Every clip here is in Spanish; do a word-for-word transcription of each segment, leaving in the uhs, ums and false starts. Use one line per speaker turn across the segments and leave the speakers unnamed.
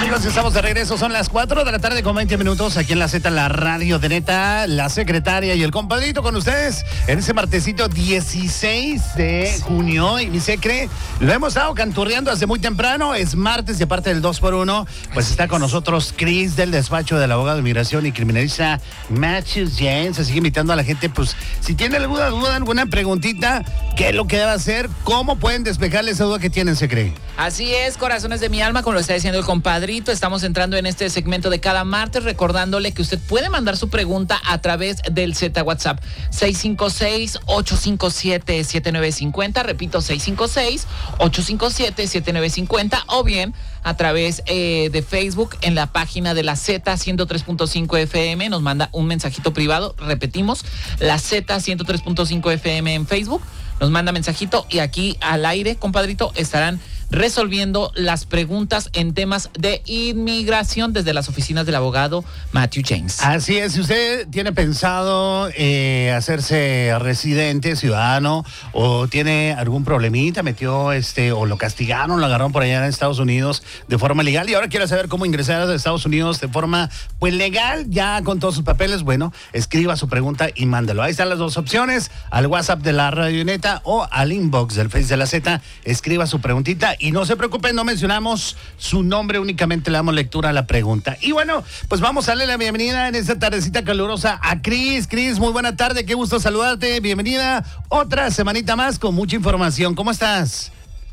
amigos, estamos de regreso. Son las cuatro de la tarde con veinte minutos aquí en la Z, la radio de Neta, la secretaria y el compadrito con ustedes en ese martesito dieciséis de junio. Y mi secre, lo hemos estado canturreando desde muy temprano. Es martes de parte del dos por uno. Pues está con nosotros Chris del despacho del abogado de inmigración y criminalista Matthew James. Así que invitando a la gente, pues si tiene alguna duda, alguna preguntita, ¿qué es lo que debe hacer? ¿Cómo pueden despejarle esa duda que tienen, secre?
Así es, corazones de mi alma, como lo está diciendo el compadrito, estamos entrando en este segmento de cada martes, recordándole que usted puede mandar su pregunta a través del Z WhatsApp seis cinco seis, ocho cinco siete, siete nueve cinco cero, repito, seis cinco seis, ocho cinco siete, siete nueve cinco cero, o bien a través eh, de Facebook en la página de la Z ciento tres punto cinco F M, nos manda un mensajito privado, repetimos, la Z ciento tres punto cinco F M en Facebook, nos manda mensajito y aquí al aire, compadrito, estarán resolviendo las preguntas en temas de inmigración desde las oficinas del abogado Matthew James.
Así es, si usted tiene pensado eh, hacerse residente, ciudadano, o tiene algún problemita, metió este, o lo castigaron, lo agarraron por allá en Estados Unidos de forma legal y ahora quiere saber cómo ingresar a Estados Unidos de forma pues legal, ya con todos sus papeles, bueno, escriba su pregunta y mándelo. Ahí están las dos opciones, al WhatsApp de la Radio Neta o al inbox del Face de la Z, escriba su preguntita. Y no se preocupen, no mencionamos su nombre, únicamente le damos lectura a la pregunta. Y bueno, pues vamos a darle la bienvenida en esta tardecita calurosa a Chris. Chris, muy buena tarde, qué gusto saludarte. Bienvenida otra semanita más con mucha información. ¿Cómo estás?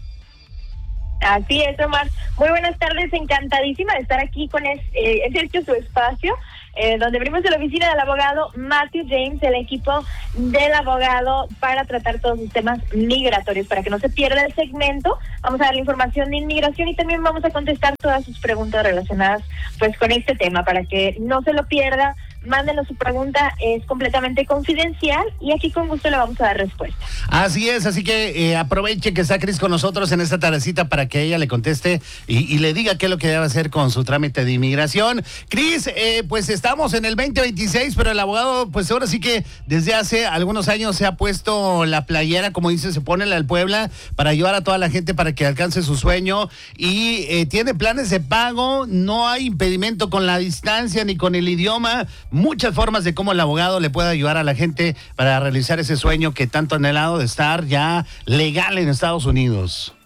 Así es, Omar. Muy buenas tardes, encantadísima de estar aquí con es, eh, es hecho su espacio, eh, donde abrimos de la oficina del abogado Matthew James, el equipo del abogado para tratar todos los temas migratorios. Para que no se pierda el segmento, vamos a dar la información de inmigración y también vamos a contestar todas sus preguntas relacionadas pues con este tema, para que no se lo pierda. Mándenos su pregunta, es completamente confidencial y aquí con gusto le vamos a dar respuesta.
Así es, así que eh, aproveche que está Chris con nosotros en esta tardecita para que ella le conteste y, y le diga qué es lo que debe hacer con su trámite de inmigración. Chris, eh, pues estamos en el veinte veintiséis, pero el abogado, pues ahora sí que desde hace algunos años se ha puesto la playera, como dice, se pone la del Puebla para ayudar a toda la gente para que alcance su sueño y eh, tiene planes de pago, no hay impedimento con la distancia ni con el idioma. Muchas formas de cómo el abogado le puede ayudar a la gente para realizar ese sueño que tanto anhelado de estar ya legal en Estados Unidos.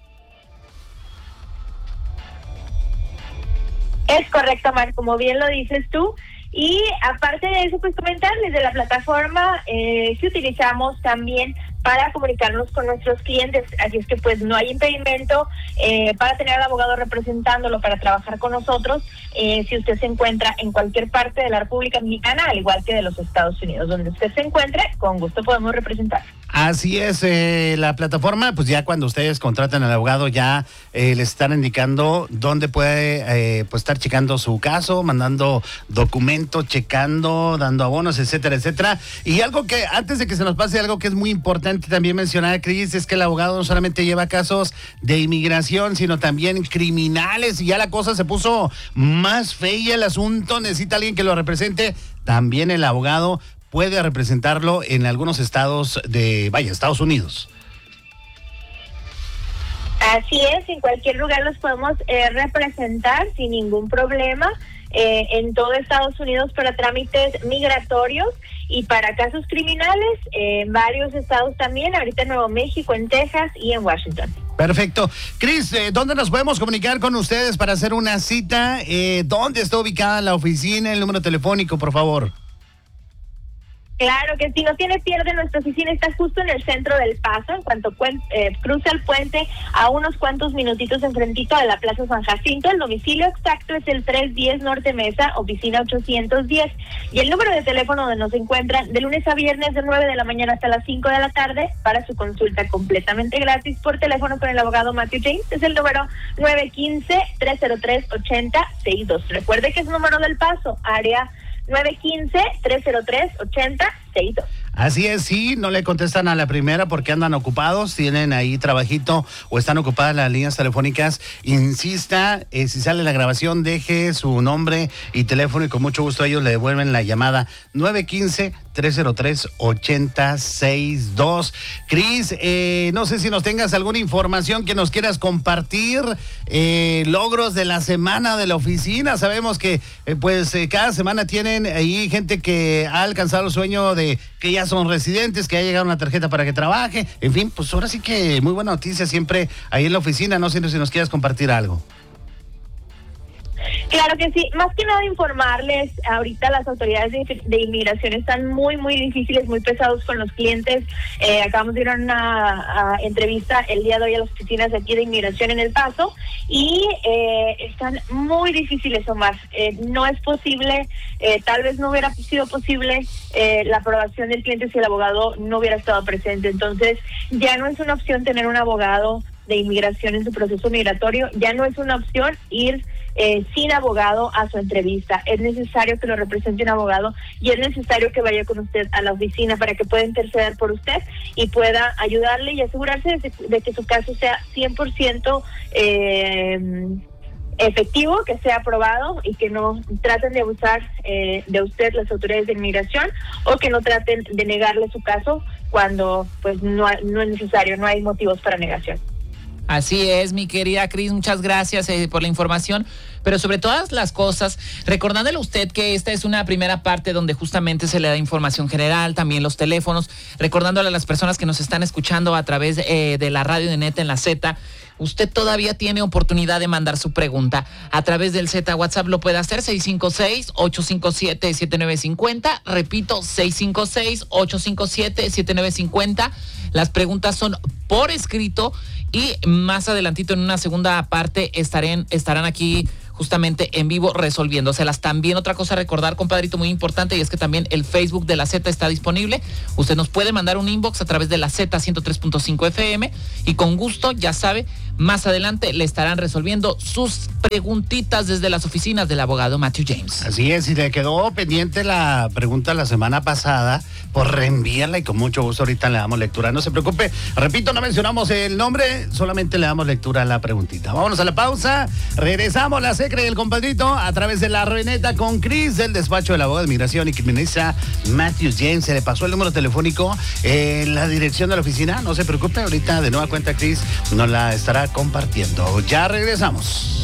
Es correcto, Mar, como bien lo dices tú. Y aparte de eso, pues comentarles de la plataforma eh, que utilizamos también para comunicarnos con nuestros clientes, así es que pues no hay impedimento eh, para tener al abogado representándolo, para trabajar con nosotros, eh, si usted se encuentra en cualquier parte de la República Mexicana, al igual que de los Estados Unidos, donde usted se encuentre, con gusto podemos representar.
Así es, eh, la plataforma, pues ya cuando ustedes contratan al abogado ya eh, les están indicando dónde puede eh, pues estar checando su caso, mandando documentos, checando, dando abonos, etcétera, etcétera. Y algo que, antes de que se nos pase, algo que es muy importante también mencionar, Cris, es que el abogado no solamente lleva casos de inmigración, sino también criminales, y ya la cosa se puso más fea el asunto, necesita alguien que lo represente. También el abogado puede representarlo en algunos estados de, vaya, Estados Unidos.
Así es, en cualquier lugar los podemos eh, representar sin ningún problema. Eh, en todo Estados Unidos para trámites migratorios y para casos criminales, eh, en varios estados también, ahorita en Nuevo México, en Texas y en Washington.
Perfecto. Cris, eh, ¿dónde nos podemos comunicar con ustedes para hacer una cita? Eh, ¿Dónde está ubicada la oficina? El número telefónico, por favor.
Claro que si no tiene pierde, nuestra oficina está justo en el centro del Paso, en cuanto cuen- eh, cruza el puente a unos cuantos minutitos enfrentito de la Plaza San Jacinto. El domicilio exacto es el trescientos diez Norte Mesa, oficina ochocientos diez. Y el número de teléfono donde nos encuentran de lunes a viernes de nueve de la mañana hasta las cinco de la tarde para su consulta completamente gratis por teléfono con el abogado Matthew James es el número nueve uno cinco, tres cero tres, ocho cero seis dos. Recuerde que es número del Paso, área nueve uno cinco, tres cero tres, ocho cero seis dos.
Así es, sí, no le contestan a la primera porque andan ocupados, tienen ahí trabajito o están ocupadas las líneas telefónicas. Insista, eh, si sale la grabación, deje su nombre y teléfono y con mucho gusto ellos le devuelven la llamada nueve uno cinco, tres cero tres, ocho cero seis dos. Cris, eh, no sé si nos tengas alguna información que nos quieras compartir, eh, logros de la semana de la oficina. Sabemos que eh, pues eh, cada semana tienen ahí gente que ha alcanzado el sueño de que ya son residentes, que ha llegado una tarjeta para que trabaje. En fin, pues ahora sí que muy buena noticia siempre ahí en la oficina. No sé si nos quieras compartir algo.
Claro que sí, más que nada informarles, ahorita las autoridades de, de inmigración están muy, muy difíciles, muy pesados con los clientes. Eh, acabamos de ir a una a, entrevista el día de hoy a las oficinas de aquí de inmigración en El Paso y eh, están muy difíciles, Omar. Eh, no es posible, eh, tal vez no hubiera sido posible eh, la aprobación del cliente si el abogado no hubiera estado presente. Entonces, ya no es una opción tener un abogado de inmigración en su proceso migratorio, ya no es una opción ir Eh, sin abogado a su entrevista. Es necesario que lo represente un abogado y es necesario que vaya con usted a la oficina para que pueda interceder por usted y pueda ayudarle y asegurarse de, de que su caso sea cien por ciento eh, efectivo, que sea aprobado y que no traten de abusar eh, de usted las autoridades de inmigración o que no traten de negarle su caso cuando pues no, no es necesario, no hay motivos para negación.
Así es, mi querida Cris, muchas gracias eh, por la información, pero sobre todas las cosas, recordándole a usted que esta es una primera parte donde justamente se le da información general, también los teléfonos, recordándole a las personas que nos están escuchando a través eh, de la radio de Neta en la Z, usted todavía tiene oportunidad de mandar su pregunta a través del Z WhatsApp, lo puede hacer seis cinco seis, ocho cinco siete, siete nueve cinco cero, repito, seis cinco seis, ocho cinco siete, siete nueve cinco cero, las preguntas son por escrito y más adelantito en una segunda parte estarán, estarán aquí justamente en vivo resolviéndoselas. También otra cosa a recordar, compadrito, muy importante, y es que también el Facebook de la Z está disponible. Usted nos puede mandar un inbox a través de la Z ciento tres punto cinco F M y con gusto, ya sabe, más adelante le estarán resolviendo sus preguntitas desde las oficinas del abogado Matthew James.
Así es, y le quedó pendiente la pregunta la semana pasada, por reenvíarla y con mucho gusto ahorita le damos lectura. No se preocupe, repito, no mencionamos el nombre, solamente le damos lectura a la preguntita. Vámonos a la pausa, regresamos la secre del compadrito a través de la Reneta con Cris del despacho del abogado de migración y criminalista Matthew James. Se le pasó el número telefónico, eh, la dirección de la oficina, no se preocupe, ahorita de nueva cuenta Cris nos la estará compartiendo. Ya regresamos.